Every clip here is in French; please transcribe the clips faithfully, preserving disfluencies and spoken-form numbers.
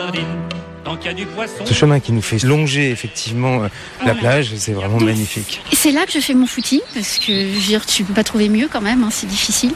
sardines. Tant qu'il y a du poisson. Ce chemin qui nous fait longer effectivement la Voilà. plage, c'est vraiment Donc, magnifique. Et c'est là que je fais mon footing, parce que je veux dire, tu peux pas trouver mieux quand même, hein, c'est difficile.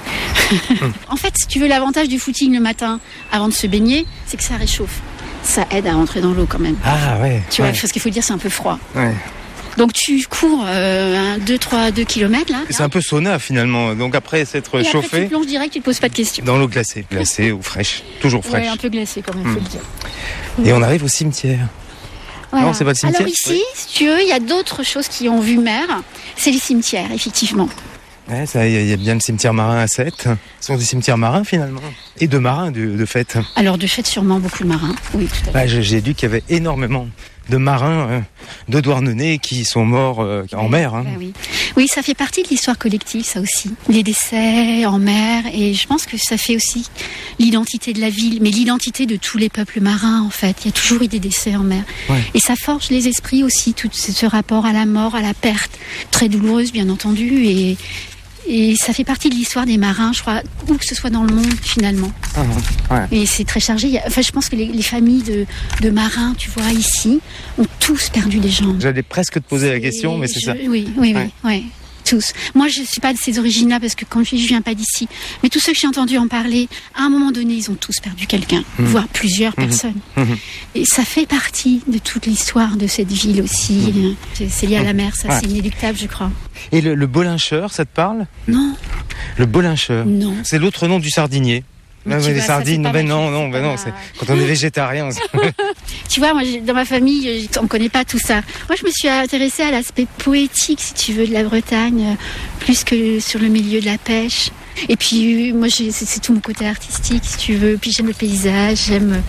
En fait, si tu veux, l'avantage du footing le matin avant de se baigner, c'est que ça réchauffe. Ça aide à rentrer dans l'eau quand même. Ah ouais. Tu vois, ouais, parce qu'il faut dire, c'est un peu froid. ouais. Donc tu cours euh, deux trois kilomètres là. C'est un peu sauna finalement. Donc après s'être Et après, chauffé tu plonges direct, tu te poses pas de questions. dans l'eau glacée, glacée ou fraîche, toujours fraîche. Ouais, un peu glacé quand même, faut Mm. le dire. Et on arrive au cimetière. Voilà. Non, c'est pas le cimetière. Alors ici, si tu veux, il y a d'autres choses qui ont vu mer. C'est les cimetières, effectivement. Ouais, ça, il y, a- il y a bien le cimetière marin à Sète. Ce sont des cimetières marins finalement. Et de marins de, de fait. Alors de fait, sûrement beaucoup de marins. Oui, tout à fait. Bah, j'ai j'ai lu qu'il y avait énormément de marins euh, de Douarnenez qui sont morts euh, en Ouais, mer. Hein. ouais, oui. Oui, ça fait partie de l'histoire collective, ça aussi. Les décès en mer, et je pense que ça fait aussi l'identité de la ville, mais l'identité de tous les peuples marins, en fait. Il y a toujours eu des décès en mer. Ouais. Et ça forge les esprits aussi, tout ce ce rapport à la mort, à la perte, très douloureuse, bien entendu, et... Et ça fait partie de l'histoire des marins, je crois, où que ce soit dans le monde, finalement. Ah, ouais. Et c'est très chargé. Il y a- Enfin, je pense que les, les familles de, de marins, tu vois, ici, ont tous perdu des gens. J'allais presque te poser la question, mais c'est Je- ça. Oui, oui, Ouais. oui, oui. Tous. Moi, je ne suis pas de ces origines-là parce que quand je, je viens pas d'ici. Mais tous ceux que j'ai entendu en parler, à un moment donné, ils ont tous perdu quelqu'un, Mmh. voire plusieurs Mmh. personnes. Mmh. Et ça fait partie de toute l'histoire de cette ville aussi. Mmh. C'est- C'est lié à la mer, ça, Ouais. c'est inéluctable, je crois. Et le, le bolincheur, ça te parle? Non, Le bolincheur. non. C'est l'autre nom du sardinier. Mais Ah, tu mais vois, les ça, sardines, c'est non, pas ben ma- non, non, c'est ben pas non, ma- c'est quand on est végétarien. Tu vois, moi, j'ai- dans ma famille, euh, on ne connaît pas tout ça. Moi, je me suis intéressée à l'aspect poétique, si tu veux, de la Bretagne, euh, plus que sur le milieu de la pêche. Et puis, euh, moi, j'ai- c'est c'est tout mon côté artistique, si tu veux. Puis j'aime le paysage, j'aime...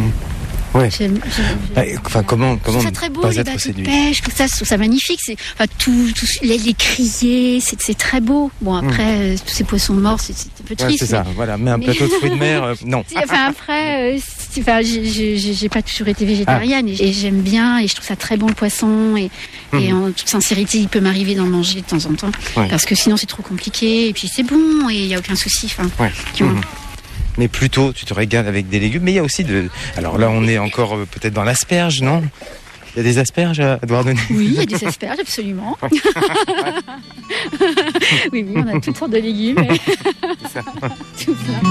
Ouais. J'aime, j'aime- Bah, j'aime- enfin, comment, Je comment trouve ça très beau, pas les être bateaux de séduit. pêche, tout ça, je trouve ça magnifique. C'est, enfin, tout, tout, les, les criers, c'est, c'est très beau. Bon, après, euh, tous ces poissons morts, c'est, c'est un peu Ouais, triste. c'est ça, voilà. Mais un mais- plateau de fruits de mer, euh, non. mais- Enfin, après, euh, c'est- enfin, j'ai, j'ai, j'ai j'ai pas toujours été végétarienne et, et j'aime bien et je trouve ça très bon le poisson et, et en toute sincérité, il peut m'arriver d'en manger de temps en temps Ouais. parce que sinon c'est trop compliqué et puis c'est bon et il y a aucun souci. Enfin, Ouais. tu vois. Mhm. Mais plutôt, tu te régales avec des légumes. Mais il y a aussi de. Alors là, on est encore euh, peut-être dans l'asperge, non? Il y a des asperges à Douarnenez. Oui, il y a des asperges, absolument. oui, oui, on a toutes sortes de légumes. C'est ça. Tout plein.